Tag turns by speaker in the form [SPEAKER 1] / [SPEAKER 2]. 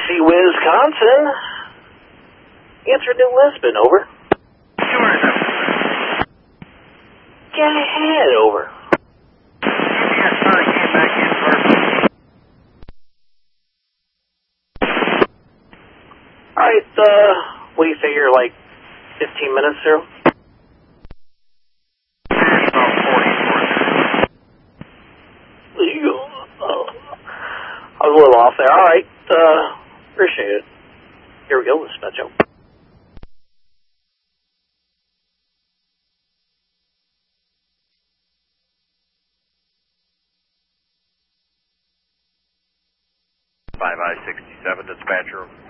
[SPEAKER 1] Dixie, Wisconsin. Answer New Lisbon, over. Get ahead, over. Alright, what do you figure, like 15 minutes through? I was a little off there. Alright, appreciate it. Here we go, dispatch.
[SPEAKER 2] I-67 dispatcher.